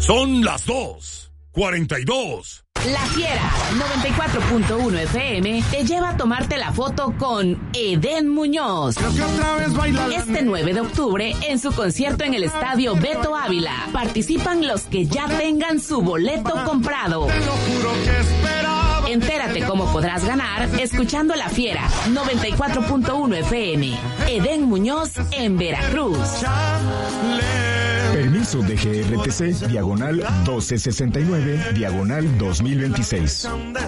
Son las 2:42. La Fiera 94.1 FM te lleva a tomarte la foto con Edén Muñoz. Este 9 de octubre en su concierto en el Estadio Beto Ávila. Participan los que ya tengan su boleto comprado. Entérate cómo podrás ganar escuchando La Fiera 94.1 FM. Edén Muñoz en Veracruz. Permiso de GRTC, diagonal 1269, diagonal 2026.